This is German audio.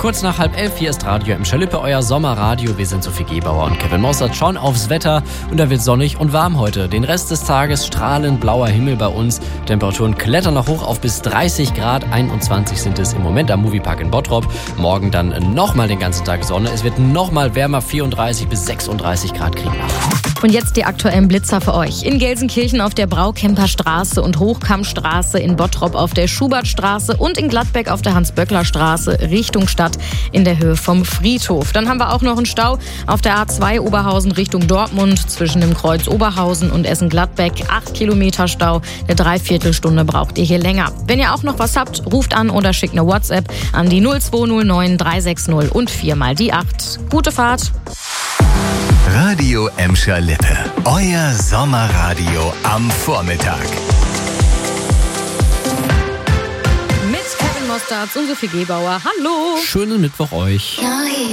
Kurz nach 10:30, hier ist Radio Emscher Lippe, euer Sommerradio. Wir sind Sophie Gebauer und Kevin Mossert. Schauen aufs Wetter und da wird sonnig und warm heute. Den Rest des Tages strahlend blauer Himmel bei uns. Temperaturen klettern noch hoch auf bis 30 Grad. 21 sind es im Moment am Moviepark in Bottrop. Morgen dann nochmal den ganzen Tag Sonne. Es wird nochmal wärmer, 34 bis 36 Grad kriegen wir. Und jetzt die aktuellen Blitzer für euch. In Gelsenkirchen auf der Braukemperstraße und Hochkammstraße, in Bottrop auf der Schubertstraße und in Gladbeck auf der Hans-Böckler-Straße Richtung Stadt in der Höhe vom Friedhof. Dann haben wir auch noch einen Stau auf der A2 Oberhausen Richtung Dortmund zwischen dem Kreuz Oberhausen und Essen-Gladbeck. 8 Kilometer Stau, eine Dreiviertelstunde braucht ihr hier länger. Wenn ihr auch noch was habt, ruft an oder schickt eine WhatsApp an die 0209 360 und 4 mal die 8. Gute Fahrt! Radio Emscher Lippe, euer Sommerradio am Vormittag. Mit Kevin Mostert und Sophie Gebauer. Hallo! Schönen Mittwoch euch.